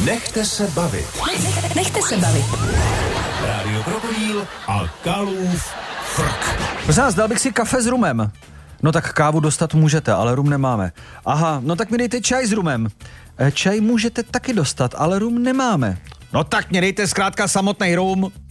Nechte se bavit. Nechte se bavit. Rádio Krokodýl a Kalův frk. Prosím vás, dal bych si kafe s rumem. No tak kávu dostat můžete, ale rum nemáme. Aha, no tak mi dejte čaj s rumem. Čaj můžete taky dostat, ale rum nemáme. No tak mě dejte zkrátka samotný rum.